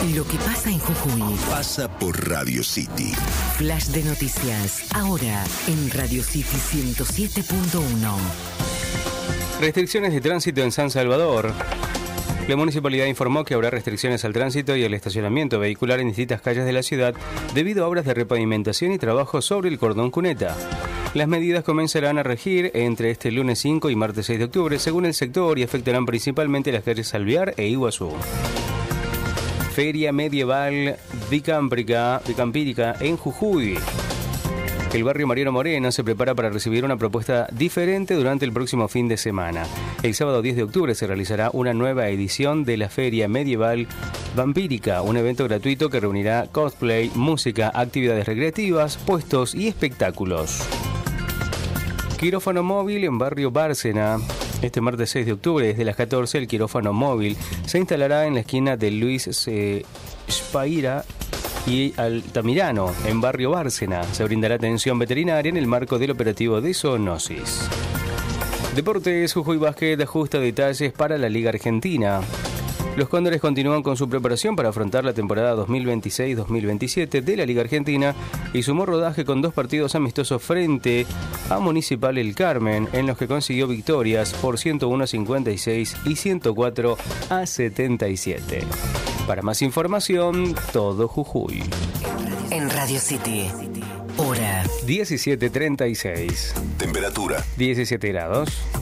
Lo que pasa en Jujuy pasa por Radio City. Flash de noticias, ahora en Radio City 107.1. Restricciones de tránsito en San Salvador. La municipalidad informó que habrá restricciones al tránsito y al estacionamiento vehicular en distintas calles de la ciudad debido a obras de repavimentación y trabajos sobre el cordón cuneta. Las medidas comenzarán a regir entre este lunes 5 y martes 6 de octubre según el sector y afectarán principalmente las calles Alvear e Iguazú. Feria Medieval Bicampírica en Jujuy. El barrio Mariano Moreno se prepara para recibir una propuesta diferente durante el próximo fin de semana. El sábado 10 de octubre se realizará una nueva edición de la Feria Medieval Vampírica, un evento gratuito que reunirá cosplay, música, actividades recreativas, puestos y espectáculos. Quirófano móvil en barrio Bárcena. Este martes 6 de octubre, desde las 14, el quirófano móvil se instalará en la esquina de Luis Spaira y Altamirano, en barrio Bárcena. Se brindará atención veterinaria en el marco del operativo de zoonosis. Deportes, Jujuy Basket ajusta detalles para la Liga Argentina. Los Cóndores continúan con su preparación para afrontar la temporada 2026-2027 de la Liga Argentina y sumó rodaje con 2 partidos amistosos frente a Municipal El Carmen, en los que consiguió victorias por 101-56 y 104-77. Para más información, todo Jujuy. En Radio City, hora 17:36. Temperatura 17 grados.